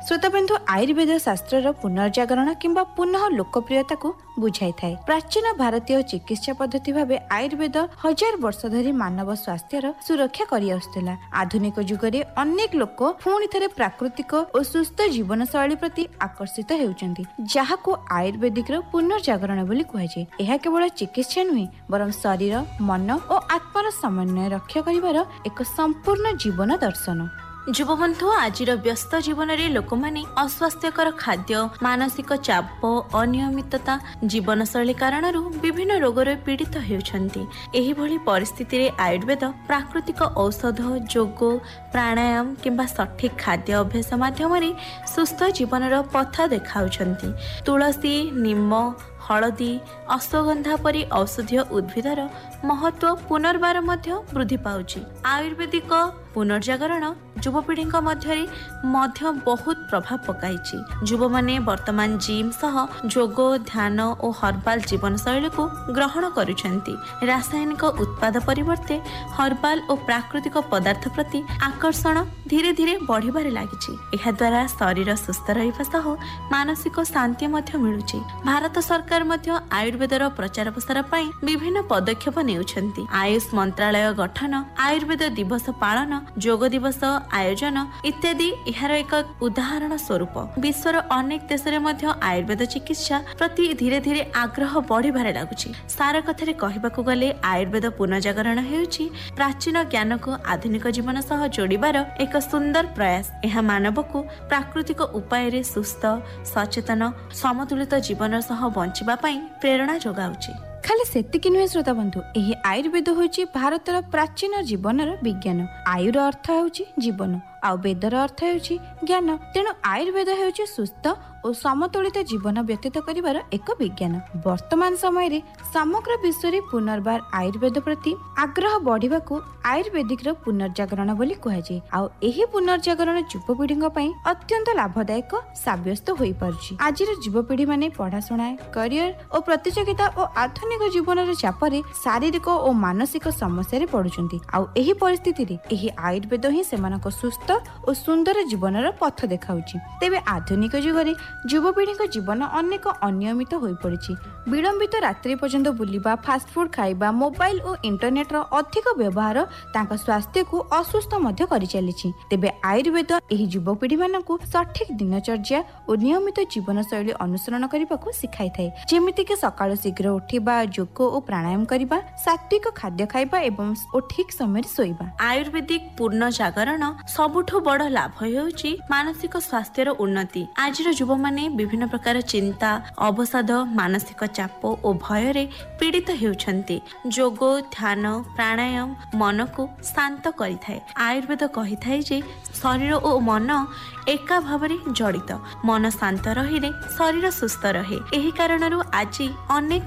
श्रोताबंधु आयुर्वेद शास्त्र पुनर्जागरण किंबा पुनः लोकप्रियता को बुझाई थाए। प्राचीन भारतीय चिकित्सा पद्धति भावे आयुर्वेद 1000 वर्ष धरी मानव स्वास्थ्यर सुरक्षा करि आसुथिला। आधुनिक जुगरे अनेक लोक पुणी थरे प्राकृतिक और सुस्थ जीवन शैली प्रति आकर्षित हेउचंती, जाहाको आयुर्वेदिक पुनर्जागरण बोली कुहाଯାଏ। ଏହା केवल चिकित्सा नुहे बरं शरीर मन और आत्मार समन्वय रक्षा करिवार एक संपूर्ण जीवन दर्शन। युवबंधु आज व्यस्त जीवन में लोक मैंने अस्वास्थ्यकर खाद्य, मानसिक चाप, अनियमितता जीवनशैली कारण विभिन्न रोगर पीड़ित होती। परिस्थिति रे आयुर्वेद प्राकृतिक औषध, योग, प्राणायाम किंबा सठिक खाद्य अभ्यास माध्यम सुस्थ जीवन पथ देखा। तुलसी, नीम, हलदी, अश्वगंधा परी औषधीय उद्भिदर महत्व पुनर्बार वृद्धि पाउछि। आयुर्वेदिक पुनर्जागरण युवपीढ़ी मध्य बहुत प्रभाव पकाइछि। युव माने वर्तमान जिम सह योग, ध्यान और हर्बाल जीवन शैली को ग्रहण करुछंती। रासायनिक उत्पाद परिवर्ते हर्बाल और प्राकृतिक पदार्थ प्रति आकर्षण धीरे धीरे बढ़िबारे लागिछि। एहा द्वारा शरीर सुस्थ रहिबा सह मानसिक शांति मध्य मिलुछि। भारत सरकार मध्य आयुर्वेदर प्रचार प्रसार पई विभिन्न पदक्षेप नेउछंती। आयुष मंत्रालय गठन, आयुर्वेद दिवस पालन, योग दिवस आयोजन इत्यादि एहार एक उदाहरण स्वरूप। विश्वर अनेक देश में आयुर्वेद चिकित्सा प्रति धीरे धीरे आग्रह बढ़िबारे लागुछि। सारा कथारे कहिबाकू गले आयुर्वेद पुनर्जागरण हेउछि प्राचीन ज्ञान को आधुनिक जीवन सह जोड़िबार एक सुंदर प्रयास। यह मानव को प्राकृतिक उपाय रे सुस्थ, सचेतन, समतुलित जीवन सह बंचिबा पई प्रेरणा जोगाउछि। खाली सेतिकी नुहे श्रोता बंधु, एही आयुर्वेद होछि भारतर प्राचीन जीवनर विज्ञान। आयुर अर्थ हेउछि जीवन आ वेदर अर्थ हेउछि ज्ञान। तेणु आयुर्वेद हेउछि सुस्थ और समतोलित जीवन व्यतीत करिवार एक विज्ञान। वर्तमान समय रे समग्र विश्व रे पुनर्बार आयुर्वेद प्रति आग्रह बढ़िबाकू आयुर्वेदिक पुनर्जागरण बोली कुहाଯାଏ। आ एही पुनर्जागरण युवपीढ़ी पई अत्यंत लाभदायक साब्यस्त होई पारुछि। आजिर युवपीढ़ी माने पढ़ाशुना, करियर और प्रतियोगिता और आधुनिक जीवन चाप रे शारीरिक और मानसिक समस्या रे पडुचंती। आ एही परिस्थिति रे एही आयुर्वेद ही सेमानक सुस्थ और सुंदर जीवनर पथ देखाउछि। तेबे आधुनिक जुगरे युवपीढ़ी जीवन अनेक अनियमित हो पड़ी। विलंबित रात्रि पर्यंत बुलिबा, फास्टफुड खाइबा, मोबाइल और इंटरनेट रो अधिक व्यवहार तांका स्वास्थ्य को असुस्थ मध्य करि चलिछि। तेबे आयुर्वेद एही युवपीढ़ी मानकु सठिक दिनचर्या और नियमित जीवन शैली अनुसरण करबाकू सिखाई थाए। जेमिति कि सकाळ शीघ्र उठिबा, योग और प्राणायाम करबा, सात्विक खाद्य खाइबा एवं ठीक समय सोइबा। आयुर्वेदिक पूर्ण जागरण सबुठु बड़ लाभ हेउछि मानसिक स्वास्थ्यर उन्नति। आजिर युव माने विभिन्न प्रकार चिंता, अवसाद, मानसिक चाप और भय रे पीड़ित हेउछंती। योग, ध्यान, प्राणायाम मन को शांत करिथाए। आयुर्वेद कहिथाए जे शरीर और मन एका भावरे जड़ित। मन शांत रहिले शरीर सुस्थ रहे। एही कारणरू आज अनेक